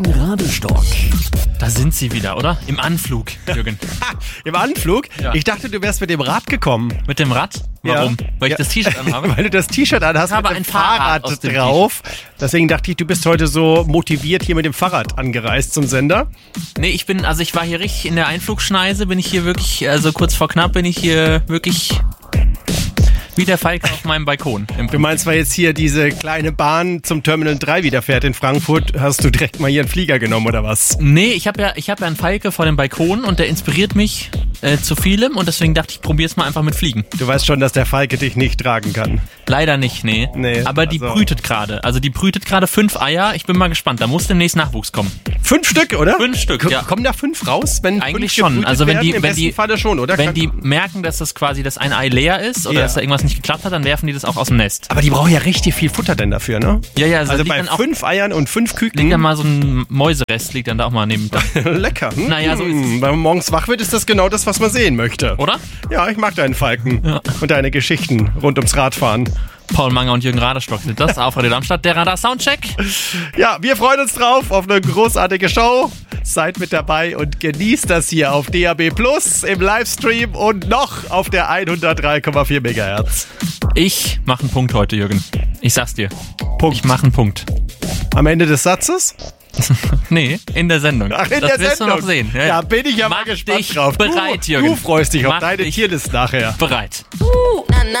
Radestock. Da sind sie wieder, oder? Im Anflug, Jürgen. Im Anflug? Ja. Ich dachte, du wärst mit dem Rad gekommen. Mit dem Rad? Warum? Ja. Weil ich das T-Shirt anhabe? Weil du das T-Shirt anhast Ich habe mit dem ein Fahrrad aus dem drauf. Deswegen dachte ich, du bist heute so motiviert hier mit dem Fahrrad angereist zum Sender. Nee, ich war hier richtig in der Einflugschneise, bin ich hier wirklich, also kurz vor knapp bin ich hier wirklich wie der Falke auf meinem Balkon. Du meinst, weil jetzt hier diese kleine Bahn zum Terminal 3 wieder fährt in Frankfurt, hast du direkt mal hier einen Flieger genommen oder was? Nee, ich hab ja einen Falke vor dem Balkon und der inspiriert mich zu vielem und deswegen dachte ich, probier's mal einfach mit Fliegen. Du weißt schon, dass der Falke dich nicht tragen kann. Leider nicht, nee. Aber die brütet gerade. Also die brütet gerade 5 Eier. Ich bin mal gespannt. Da muss demnächst Nachwuchs kommen. 5 Stück, oder? 5 Stück, ja. Kommen da 5 raus? Wenn eigentlich 5 schon. gebrütet Also werden? Im besten Falle schon, oder? Wenn die merken, dass das quasi das ein Ei leer ist oder dass da irgendwas nicht geklappt hat, dann werfen die das auch aus dem Nest. Aber die brauchen ja richtig viel Futter denn dafür, ne? Ja, also bei 5 Eiern und 5 Küken. Liegt dann mal so ein Mäuserest, liegt dann da auch mal neben. Lecker. Naja, so ist es. Wenn man morgens wach wird, ist das genau das, was man sehen möchte. Oder? Ja, ich mag deinen Falken und deine Geschichten rund ums Radfahren. Paul Manger und Jürgen Radestock sind das auf Radio Darmstadt, der Radar-Soundcheck. Ja, wir freuen uns drauf auf eine großartige Show. Seid mit dabei und genießt das hier auf DAB Plus im Livestream und noch auf der 103,4 MHz. Ich mache einen Punkt heute, Jürgen. Ich sag's dir. Punkt. Ich mache einen Punkt. Am Ende des Satzes? Nee, in der Sendung. Ach, in das der wirst Sendung. du noch sehen. Ja, Da bin ich ja mal Mach gespannt dich drauf. bereit, Jürgen. Du freust dich auf Mach deine dich Tierlist nachher. bereit. Na, na.